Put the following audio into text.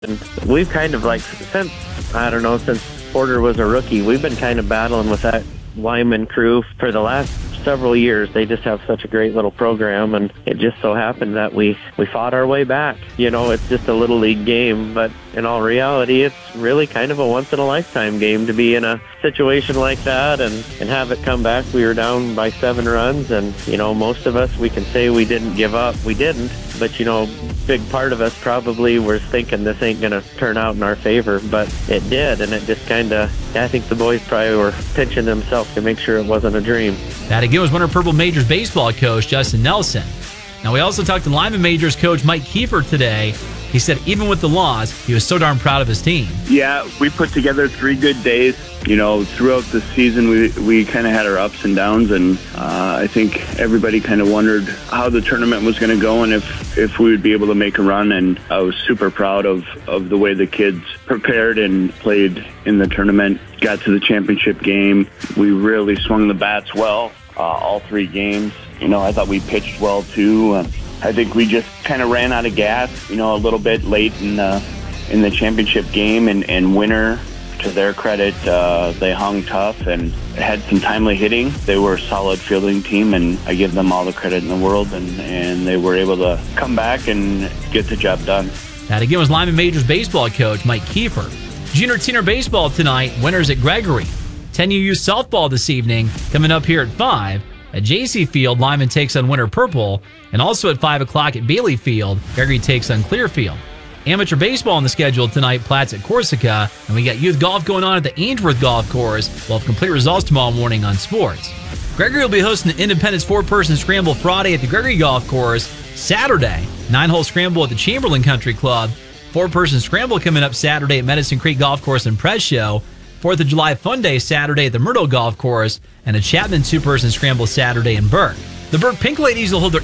And we've kind of since Porter was a rookie, we've been kind of battling with that Lyman crew for the last several years. They just have such a great little program, and it just so happened that we fought our way back. It's just a little league game, but in all reality, it's really kind of a once-in-a-lifetime game to be in a situation like that and have it come back. We were down by 7 runs, and, most of us, we can say we didn't give up. We didn't, but, big part of us probably was thinking this ain't going to turn out in our favor, but it did, and it just I think the boys probably were pinching themselves to make sure it wasn't a dream. That again was Winter Purple Majors baseball coach Justin Nelson. Now, we also talked to Lyman Majors coach Mike Kiefer today. He said even with the loss, he was so darn proud of his team. Yeah, we put together 3 good days. Throughout the season, we kind of had our ups and downs, and I think everybody kind of wondered how the tournament was going to go and if we would be able to make a run. And I was super proud of the way the kids prepared and played in the tournament. Got to the championship game. We really swung the bats well, all 3 games. I thought we pitched well, too. I think we just kind of ran out of gas, a little bit late in the championship game. And Winter, to their credit, they hung tough and had some timely hitting. They were a solid fielding team, and I give them all the credit in the world. And they were able to come back and get the job done. That again was Lyman Majors baseball coach Mike Kiefer. Junior Senior baseball tonight. Winners at Gregory. 10UU softball this evening coming up here at 5. At JC Field, Lyman takes on Winter Purple. And also at 5 o'clock at Bailey Field, Gregory takes on Clearfield. Amateur baseball on the schedule tonight, Platts at Corsica. And we got youth golf going on at the Ainsworth Golf Course. We'll have complete results tomorrow morning on sports. Gregory will be hosting the Independence 4-person scramble Friday at the Gregory Golf Course. Saturday, 9-hole scramble at the Chamberlain Country Club. 4-person scramble coming up Saturday at Medicine Creek Golf Course and Press Show. 4th of July Fun Day Saturday at the Myrtle Golf Course, and a Chapman 2-person scramble Saturday in Burke. The Burke Pink Ladies will hold their